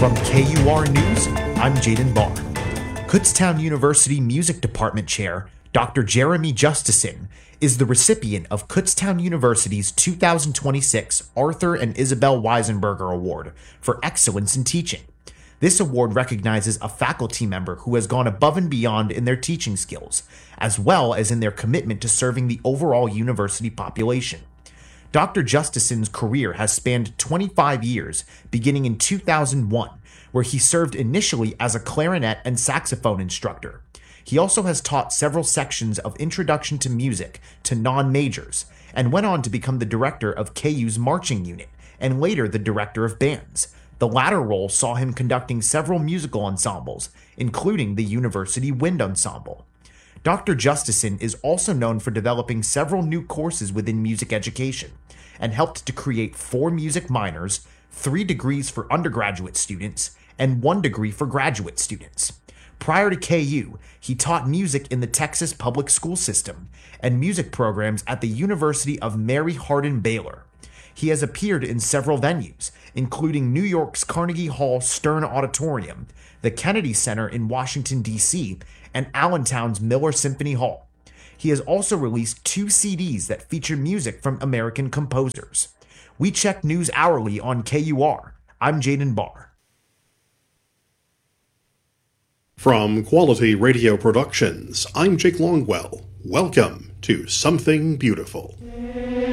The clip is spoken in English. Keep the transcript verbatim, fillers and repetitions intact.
From K U R News, I'm Jaden Barr. Kutztown University Music Department Chair Doctor Jeremy Justison is the recipient of Kutztown University's two thousand twenty-six Arthur and Isabel Weisenberger Award for Excellence in Teaching. This award recognizes a faculty member who has gone above and beyond in their teaching skills, as well as in their commitment to serving the overall university population. Doctor Justison's career has spanned twenty-five years, beginning in two thousand one, where he served initially as a clarinet and saxophone instructor. He also has taught several sections of Introduction to Music to non-majors, and went on to become the director of K U's marching unit, and later the director of bands. The latter role saw him conducting several musical ensembles, including the University Wind Ensemble. Doctor Justison is also known for developing several new courses within music education, and helped to create four music minors, three degrees for undergraduate students, and one degree for graduate students. Prior to K U, he taught music in the Texas public school system and music programs at the University of Mary Hardin Baylor. He has appeared in several venues, including New York's Carnegie Hall Stern Auditorium, the Kennedy Center in Washington, D C, and Allentown's Miller Symphony Hall. He has also released two C Ds that feature music from American composers. We check news hourly on K U R. I'm Jaden Barr. From Quality Radio Productions, I'm Jake Longwell. Welcome to Something Beautiful.